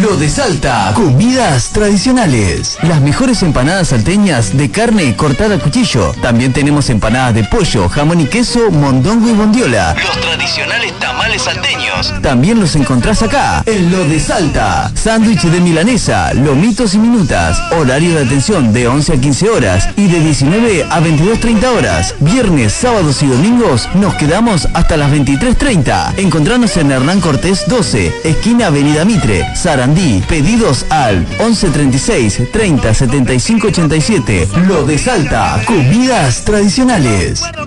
Lo de Salta, comidas tradicionales. Las mejores empanadas salteñas de carne cortada a cuchillo. También tenemos empanadas de pollo, jamón y queso, mondongo y bondiola. Los tradicionales tamales salteños. También los encontrás acá, en Lo de Salta. Sándwich de milanesa, lomitos y minutas. Horario de atención de 11 a 15 horas y de 19 a 22:30 horas. Viernes, sábados y domingos nos quedamos hasta las 23:30. Encontranos en Hernán Cortés 12, esquina Avenida Mitre, Sarandí. Pedidos al 11 36 30 75 87. Lo de Salta, comidas tradicionales.